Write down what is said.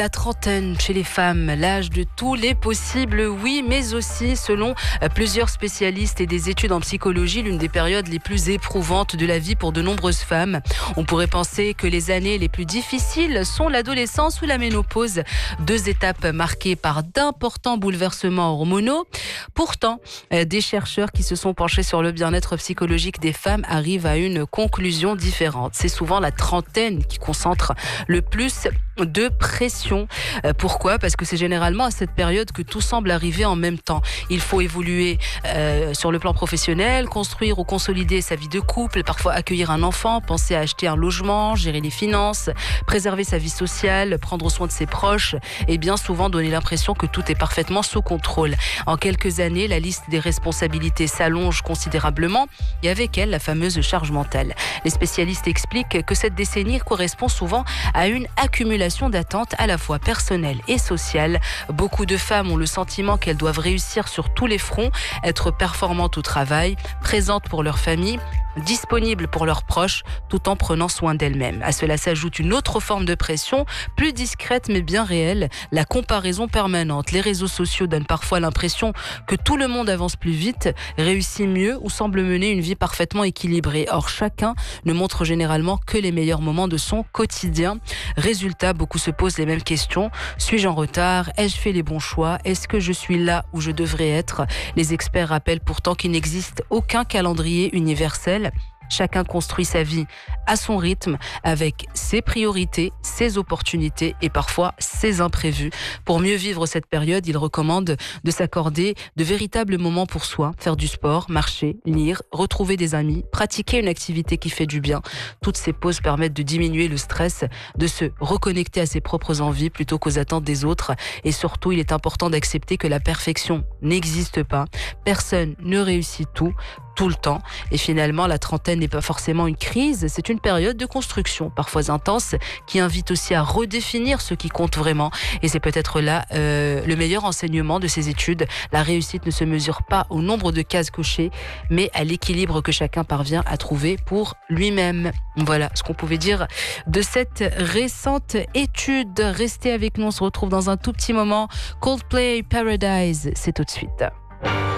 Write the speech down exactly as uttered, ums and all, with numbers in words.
La trentaine chez les femmes, l'âge de tous les possibles, oui, mais aussi, selon plusieurs spécialistes et des études en psychologie, l'une des périodes les plus éprouvantes de la vie pour de nombreuses femmes. On pourrait penser que les années les plus difficiles sont l'adolescence ou la ménopause, deux étapes marquées par d'importants bouleversements hormonaux. Pourtant, des chercheurs qui se sont penchés sur le bien-être psychologique des femmes arrivent à une conclusion différente. C'est souvent la trentaine qui concentre le plus de pression. Pourquoi ? Parce que c'est généralement à cette période que tout semble arriver en même temps. Il faut évoluer euh, sur le plan professionnel, construire ou consolider sa vie de couple, parfois accueillir un enfant, penser à acheter un logement, gérer les finances, préserver sa vie sociale, prendre soin de ses proches et bien souvent donner l'impression que tout est parfaitement sous contrôle. En quelques années, la liste des responsabilités s'allonge considérablement et avec elle, la fameuse charge mentale. Les spécialistes expliquent que cette décennie correspond souvent à une accumulation d'attentes à la fois personnelles et sociales. Beaucoup de femmes ont le sentiment qu'elles doivent réussir sur tous les fronts, être performantes au travail, présentes pour leur famille, disponibles pour leurs proches, tout en prenant soin d'elles-mêmes. À cela s'ajoute une autre forme de pression, plus discrète mais bien réelle, la comparaison permanente. Les réseaux sociaux donnent parfois l'impression que tout le monde avance plus vite, réussit mieux ou semble mener une vie parfaitement équilibrée. Or, chacun ne montre généralement que les meilleurs moments de son quotidien. Résultat, beaucoup se posent les mêmes questions. Suis-je en retard ? Ai-je fait les bons choix ? Est-ce que je suis là où je devrais être ? Les experts rappellent pourtant qu'il n'existe aucun calendrier universel. Chacun construit sa vie à son rythme, avec ses priorités, ses opportunités et parfois ses imprévus. Pour mieux vivre cette période, il recommande de s'accorder de véritables moments pour soi, faire du sport, marcher, lire, retrouver des amis, pratiquer une activité qui fait du bien. Toutes ces pauses permettent de diminuer le stress, de se reconnecter à ses propres envies plutôt qu'aux attentes des autres. Et surtout, il est important d'accepter que la perfection n'existe pas. Personne ne réussit tout. tout le temps. Et finalement, la trentaine n'est pas forcément une crise, c'est une période de construction, parfois intense, qui invite aussi à redéfinir ce qui compte vraiment. Et c'est peut-être là euh, le meilleur enseignement de ces études. La réussite ne se mesure pas au nombre de cases cochées, mais à l'équilibre que chacun parvient à trouver pour lui-même. Voilà ce qu'on pouvait dire de cette récente étude. Restez avec nous, on se retrouve dans un tout petit moment. Coldplay Paradise, c'est tout de suite.